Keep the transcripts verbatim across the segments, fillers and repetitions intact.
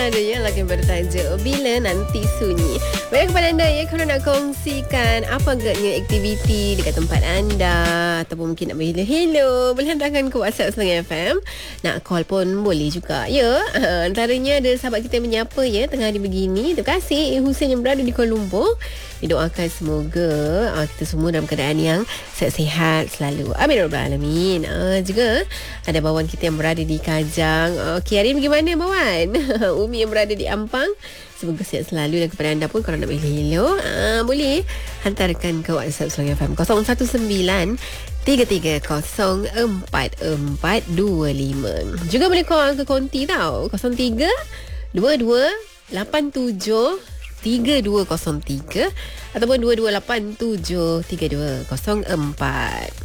Ada yang lagi bertajuk Bila Nanti Sunyi. Baik kepada anda ya, kalau nak kongsikan apa agaknya aktiviti dekat tempat anda, ataupun mungkin nak berhello-hello, boleh hantarkan ke WhatsApp Selangor F M. Nak call pun boleh juga ya. Antaranya ada sahabat kita yang menyapa ya tengah hari begini. Terima kasih Hussein yang berada di Kuala Lumpur. Didoakan semoga uh, kita semua dalam keadaan yang sihat-sihat selalu. Amin ya rabbal alamin. Uh, juga ada bawan kita yang berada di Kajang. Okey, hari ni bagaimana bawan? Umi yang berada di Ampang. Semoga sihat selalu, dan kepada anda pun kalau nak bagi hello, uh, boleh hantarkan ke WhatsApp Selangor F M kosong satu sembilan tiga tiga kosong empat empat dua lima. Juga boleh call ke konti tau, kosong tiga dua dua lapan tujuh tiga dua kosong tiga ataupun dua dua lapan tujuh tiga dua kosong empat.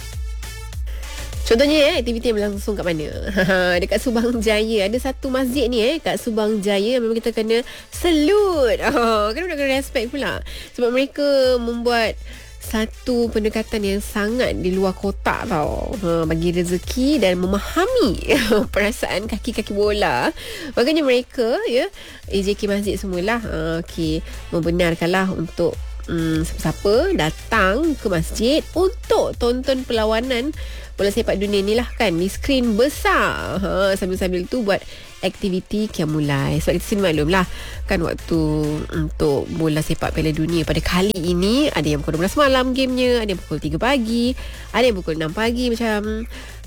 Contohnya eh, aktiviti yang berlangsung kat mana? Dekat Subang Jaya. Ada satu masjid ni eh, kat Subang Jaya, memang kita kena salute. Oh, kan nak kena respect pula. Sebab mereka membuat satu pendekatan yang sangat di luar kotak tau, ha, bagi rezeki dan memahami perasaan kaki-kaki bola. Makanya mereka ya, A J K Masjid semualah ha, okay, membenarkanlah untuk Hmm, siapa-siapa datang ke masjid untuk tonton perlawanan bola sepak dunia ni lah kan, di skrin besar ha, sambil-sambil tu buat aktiviti Qiyamul-Lail. Sebab kita sini maklum lah kan, waktu untuk bola sepak Piala Dunia pada kali ini ada yang pukul dua belas malam gamenya, ada yang pukul tiga pagi, ada yang pukul enam pagi macam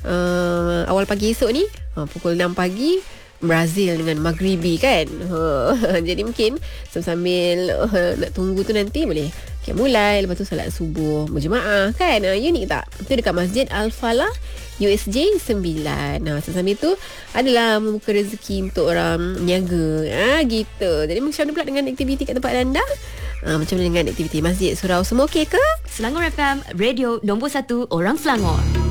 uh, awal pagi esok ni uh, pukul enam pagi Brazil dengan Maghribi kan. Ha, jadi mungkin sambil uh, nak tunggu tu nanti boleh Qiyamul-Lail, lepas tu salat subuh berjemaah kan. Uh, unik tak? Itu dekat Masjid Al-Falah U S J sembilan. Nah, sambil tu adalah membuka rezeki untuk orang niaga. Ah, gitu. Jadi macam mana pula dengan aktiviti kat tempat anda? Ah, macam mana dengan aktiviti masjid, surau, semua okey ke? Selangor F M, radio nombor satu orang Selangor.